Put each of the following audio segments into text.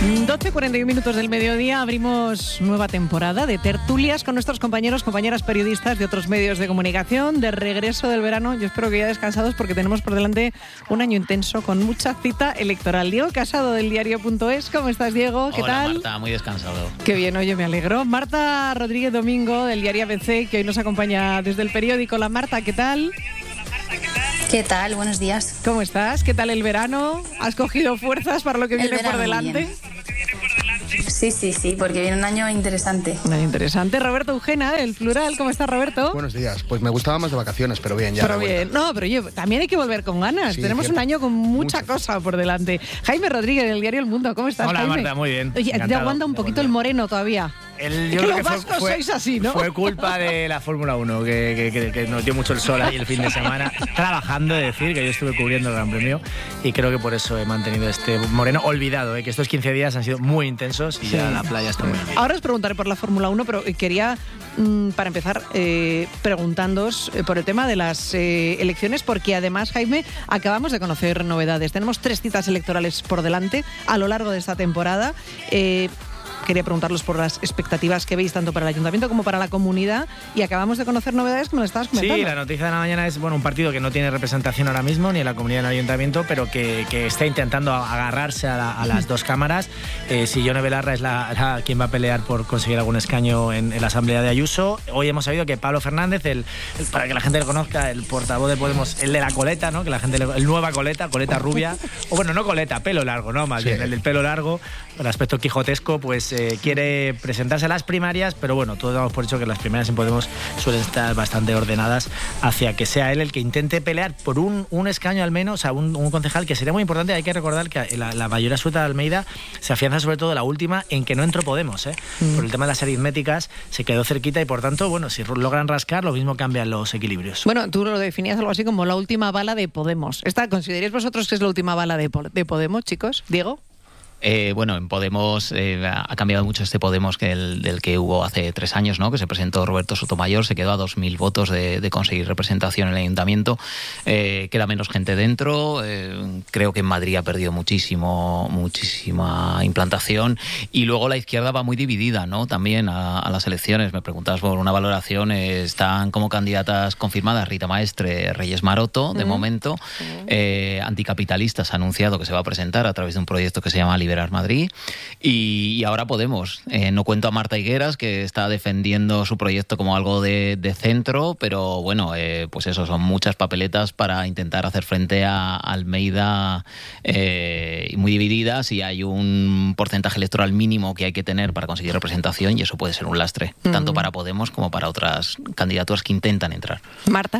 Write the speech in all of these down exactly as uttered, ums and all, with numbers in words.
doce cuarenta y un minutos del mediodía, abrimos nueva temporada de tertulias con nuestros compañeros, compañeras periodistas de otros medios de comunicación, de regreso del verano. Yo espero que ya descansados porque tenemos por delante un año intenso con mucha cita electoral. Diego Casado del diario punto es, ¿cómo estás, Diego? ¿Qué Hola, tal? Marta, muy descansado. Qué bien, oye, me alegro. Marta Rodríguez Domingo del diario A B C, que hoy nos acompaña desde el periódico. Hola, Marta, ¿qué tal? ¿Qué tal? Buenos días. ¿Cómo estás? ¿Qué tal el verano? ¿Has cogido fuerzas para lo que viene por delante? Sí, sí, sí, porque viene un año interesante. Un año interesante. Roberto Eugena, el plural. ¿Cómo estás, Roberto? Buenos días. Pues me gustaba más de vacaciones, pero bien, ya. Pero bien. No, pero yo, también hay que volver con ganas. Sí, Tenemos cierto. un año con mucha Mucho. cosa por delante. Jaime Rodríguez, del diario El Mundo. ¿Cómo estás, Hola, Jaime? Marta, muy bien. Oye, te Encantado aguanta un de poquito volver. el moreno todavía. El, Que los vascos sois así, ¿no? Fue culpa de la Fórmula uno, que, que, que, que nos dio mucho el sol ahí el fin de semana. Trabajando, de decir, que yo estuve cubriendo el Gran Premio y creo que por eso he mantenido este moreno olvidado, ¿eh? Que estos quince días han sido muy intensos y Sí. ya la playa está muy bien. Ahora os preguntaré por la Fórmula uno, pero quería, mm, para empezar, eh, preguntándoos eh, por el tema de las eh, elecciones, porque además, Jaime, acabamos de conocer novedades. Tenemos tres citas electorales por delante a lo largo de esta temporada. Eh, Quería preguntaros por las expectativas que veis tanto para el ayuntamiento como para la comunidad, y acabamos de conocer novedades que me lo estabas comentando. Sí, la noticia de la mañana es bueno un partido que no tiene representación ahora mismo ni en la comunidad ni en el ayuntamiento, pero que, que está intentando agarrarse a, la, a las dos cámaras. Eh, si Yone Belarra es la, la quien va a pelear por conseguir algún escaño en, en la asamblea de Ayuso. Hoy hemos sabido que Pablo Fernández, el, el- para que la gente lo conozca, el portavoz de Podemos, el de la coleta, ¿no? Que la gente le- el nueva coleta, coleta rubia, o bueno, no coleta, pelo largo, no, más Sí. bien el del pelo largo, el aspecto quijotesco, pues eh, quiere presentarse a las primarias, pero bueno, todos damos por hecho que las primarias en Podemos suelen estar bastante ordenadas hacia que sea él el que intente pelear por un, un escaño al menos, a un, un concejal, que sería muy importante. Hay que recordar que la, la mayoría absoluta de Almeida se afianza sobre todo la última en que no entró Podemos, ¿eh? Mm. Por el tema de las aritméticas se quedó cerquita y por tanto, bueno, si logran rascar, lo mismo cambian los equilibrios. Bueno, tú lo definías algo así como la última bala de Podemos. ¿Esta consideráis vosotros que es la última bala de, Po- de Podemos, chicos? ¿Diego? Eh, bueno, en Podemos eh, ha cambiado mucho este Podemos que el del que hubo hace tres años, ¿no? Que se presentó Roberto Sotomayor, se quedó a dos mil votos de, de conseguir representación en el ayuntamiento. Eh, queda menos gente dentro. Eh, creo que en Madrid ha perdido muchísimo, muchísima implantación. Y luego la izquierda va muy dividida, ¿no? También a, a las elecciones. Me preguntabas por una valoración. Eh, están como candidatas confirmadas Rita Maestre, Reyes Maroto, de Mm. momento. Eh, Anticapitalistas ha anunciado que se va a presentar a través de un proyecto que se llama Liberar Madrid, y, y ahora Podemos. Eh, no cuento a Marta Higueras, que está defendiendo su proyecto como algo de, de centro, pero bueno, eh, pues eso, son muchas papeletas para intentar hacer frente a Almeida, eh, muy divididas, y hay un porcentaje electoral mínimo que hay que tener para conseguir representación, y eso puede ser un lastre, Mm. tanto para Podemos como para otras candidaturas que intentan entrar. Marta.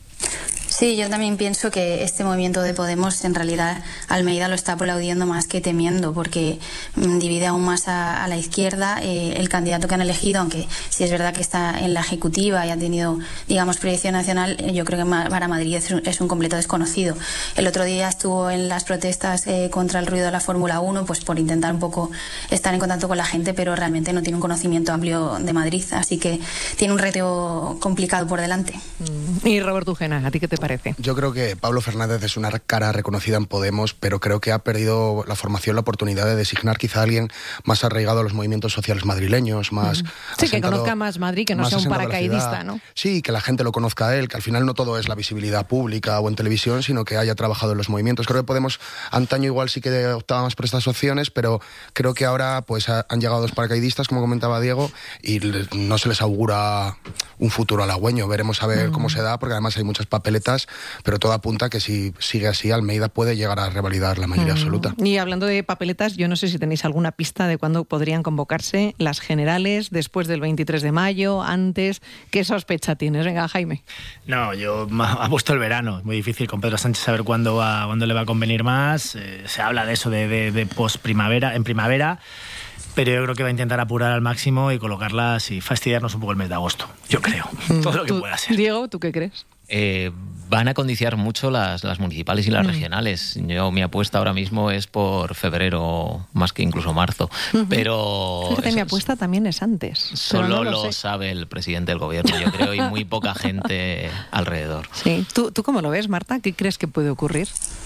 Sí, yo también pienso que este movimiento de Podemos, en realidad, Almeida lo está aplaudiendo más que temiendo, porque mm, divide aún más a, a la izquierda. Eh, el candidato que han elegido, aunque sí es verdad que está en la ejecutiva y ha tenido, digamos, proyección nacional, eh, yo creo que ma- para Madrid es un, es un completo desconocido. El otro día estuvo en las protestas eh, contra el ruido de la Fórmula uno, pues por intentar un poco estar en contacto con la gente, pero realmente no tiene un conocimiento amplio de Madrid, así que tiene un reto complicado por delante. Y Roberto Eugena, ¿a ti qué te parece? Yo creo que Pablo Fernández es una cara reconocida en Podemos, pero creo que ha perdido la formación, la oportunidad de designar quizá a alguien más arraigado a los movimientos sociales madrileños, más... Sí, que asentado- conozca más Madrid, que no más sea un asentado en la paracaidista, ciudad. ¿no? Sí, que la gente lo conozca a él, que al final no todo es la visibilidad pública o en televisión, sino que haya trabajado en los movimientos. Creo que Podemos, antaño igual sí que optaba más por estas opciones, pero creo que ahora pues ha- han llegado dos paracaidistas, como comentaba Diego, y le- no se les augura un futuro halagüeño. Veremos a ver Mm. cómo se da, porque además hay muchas papeletas, pero todo apunta que si sigue así, Almeida puede llegar a revalidar la mayoría Mm. absoluta. Y hablando de papeletas, yo no sé si tenéis alguna pista de cuándo podrían convocarse las generales, después del veintitrés de mayo, antes. ¿Qué sospecha tienes? Venga, Jaime. No, yo ma- ha puesto el verano. Es muy difícil con Pedro Sánchez saber cuándo va, cuándo le va a convenir más. Eh, se habla de eso de, de, de post-primavera, en primavera, pero yo creo que va a intentar apurar al máximo y colocarlas y fastidiarnos un poco el mes de agosto. Yo creo. Todo lo que Tú, pueda ser. Diego, ¿tú qué crees? Eh, van a condiciar mucho las, las municipales y las Mm. regionales. Yo, mi apuesta ahora mismo es por febrero, más que incluso marzo. Pero Fíjate, es- mi apuesta también es antes. pero solo no lo, lo sé. sabe el presidente del gobierno, yo creo, y muy poca gente alrededor. Sí. ¿Tú, ¿Tú cómo lo ves, Marta? ¿Qué crees que puede ocurrir?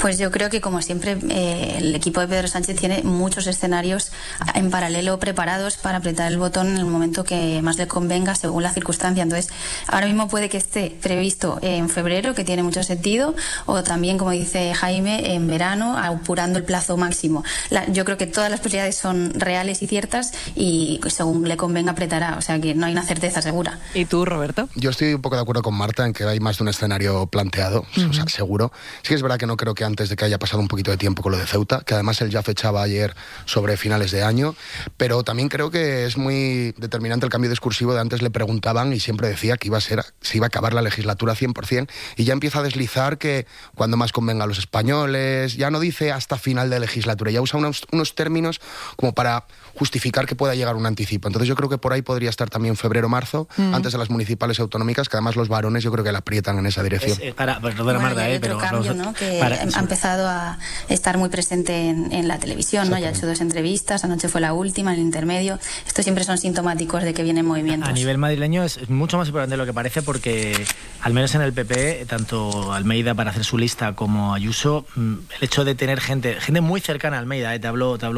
Pues yo creo que, como siempre, eh, el equipo de Pedro Sánchez tiene muchos escenarios en paralelo preparados para apretar el botón en el momento que más le convenga según la circunstancia. Entonces, ahora mismo puede que esté previsto en febrero, que tiene mucho sentido, o también, como dice Jaime, en verano, apurando el plazo máximo. La, yo creo que todas las posibilidades son reales y ciertas y según le convenga apretará, o sea que no hay una certeza segura. ¿Y tú, Roberto? Yo estoy un poco de acuerdo con Marta en que hay más de un escenario planteado, uh-huh. o sea, seguro. Sí que es verdad que no creo que antes de que haya pasado un poquito de tiempo con lo de Ceuta, que además él ya fechaba ayer sobre finales de año, pero también creo que es muy determinante el cambio discursivo de antes le preguntaban y siempre decía que iba a ser, se iba a acabar la legislatura cien por ciento y ya empieza a deslizar que cuando más convenga a los españoles, ya no dice hasta final de legislatura, ya usa unos, unos términos como para justificar que pueda llegar un anticipo. Entonces yo creo que por ahí podría estar también febrero-marzo, mm. antes de las municipales y autonómicas, que además los varones yo creo que la aprietan en esa dirección. Es, eh, para, perdona, bueno, Marta, eh, hay otro pero cambio, ¿no? Que para, ha empezado a estar muy presente en, en la televisión, ¿no? Ya ha hecho dos entrevistas, anoche fue la última, en el intermedio. Estos siempre son sintomáticos de que vienen movimientos. A nivel madrileño es mucho más importante de lo que parece porque, al menos en el P P, tanto Almeida para hacer su lista como Ayuso, el hecho de tener gente, gente muy cercana a Almeida, eh, te hablo, te hablo